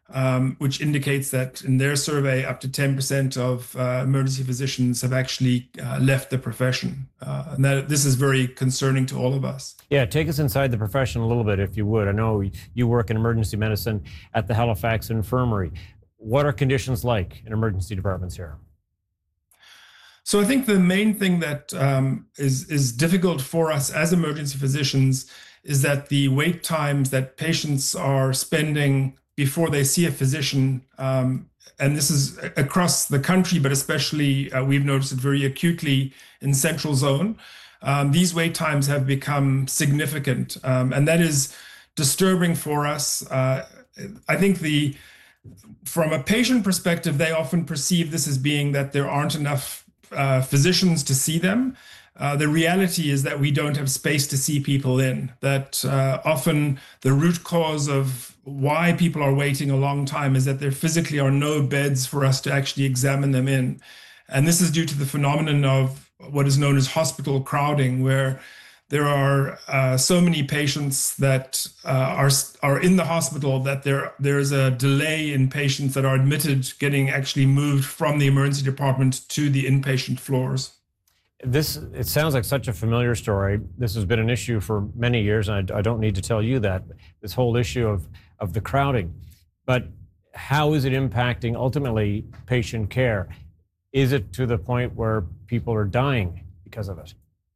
which indicates that in their survey, up to 10% of emergency physicians have actually left the profession. And that this is very concerning to all of us. Yeah, take us inside the profession a little bit, if you would. I know you work in emergency medicine at the Halifax Infirmary. What are conditions like in emergency departments here? So I think the main thing that is difficult for us as emergency physicians is that the wait times that patients are spending before they see a physician, and this is across the country, but especially we've noticed it very acutely in Central Zone. These wait times have become significant, and that is disturbing for us. I think from a patient perspective, they often perceive this as being that there aren't enough physicians to see them. The reality is that we don't have space to see people in, that often the root cause of why people are waiting a long time is that there physically are no beds for us to actually examine them in. And this is due to the phenomenon of what is known as hospital crowding, where there are so many patients that are in the hospital that there's a delay in patients that are admitted getting actually moved from the emergency department to the inpatient floors. It sounds like such a familiar story. This has been an issue for many years, and I don't need to tell you that, this whole issue of the crowding. But how is it impacting ultimately patient care? Is it to the point where people are dying because of it?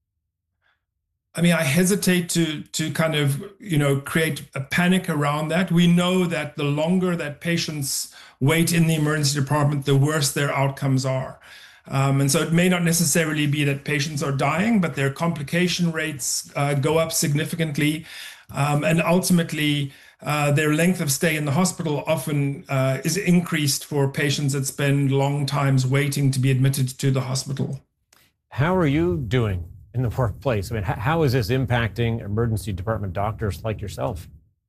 I mean, I hesitate to kind of, create a panic around that. We know that the longer that patients wait in the emergency department, the worse their outcomes are. And so it may not necessarily be that patients are dying, but their complication rates go up significantly. And ultimately, their length of stay in the hospital often is increased for patients that spend long times waiting to be admitted to the hospital. How are you doing in the workplace? I mean, how is this impacting emergency department doctors like yourself?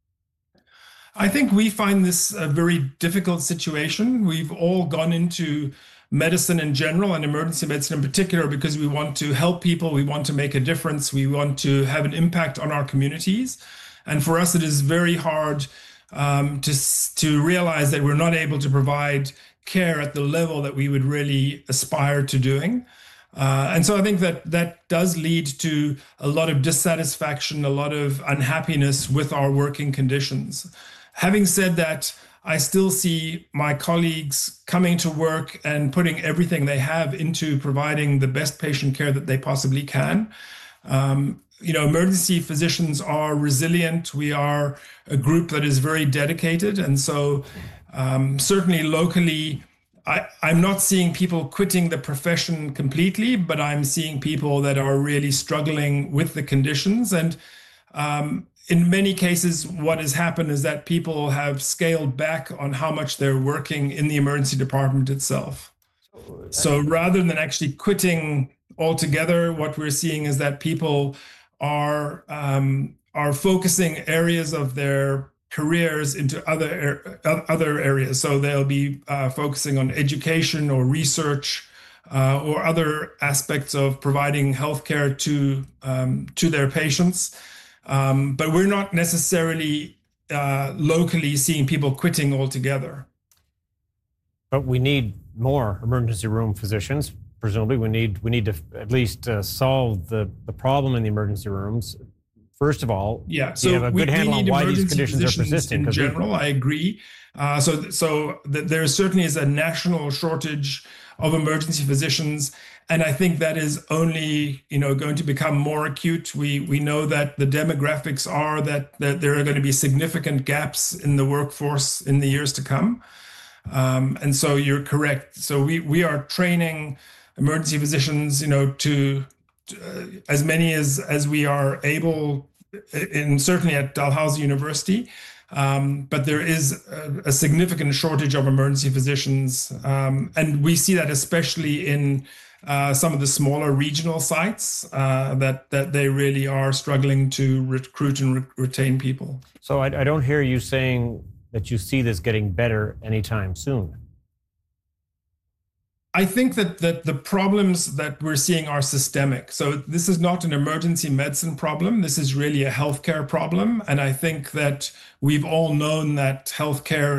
I think we find this a very difficult situation. We've all gone into medicine in general and emergency medicine in particular because we want to help people, we want to make a difference, we want to have an impact on our communities. And for us, it is very hard to realize that we're not able to provide care at the level that we would really aspire to doing. And so I think that does lead to a lot of dissatisfaction, a lot of unhappiness with our working conditions. Having said that, I still see my colleagues coming to work and putting everything they have into providing the best patient care that they possibly can. Emergency physicians are resilient. We are a group that is very dedicated. And so certainly locally, I'm not seeing people quitting the profession completely, but I'm seeing people that are really struggling with the conditions. And in many cases, what has happened is that people have scaled back on how much they're working in the emergency department itself. So rather than actually quitting altogether, what we're seeing is that people are focusing areas of their careers into other areas. So they'll be focusing on education or research or other aspects of providing healthcare to their patients. But we're not necessarily locally seeing people quitting altogether. But we need more emergency room physicians. Presumably, we need to at least solve the problem in the emergency rooms. First of all, so you have a good handle on why these conditions are persisting. In general, I agree. So there certainly is a national shortage of emergency physicians, and I think that is only going to become more acute. We know that the demographics are that there are going to be significant gaps in the workforce in the years to come, and so you're correct. So we are training emergency physicians, to as many as we are able, certainly at Dalhousie University. But there is a significant shortage of emergency physicians. And we see that especially in some of the smaller regional sites that they really are struggling to recruit and retain people. So I don't hear you saying that you see this getting better anytime soon. I think that the problems that we're seeing are systemic. So this is not an emergency medicine problem. This is really a healthcare problem. And I think that we've all known that healthcare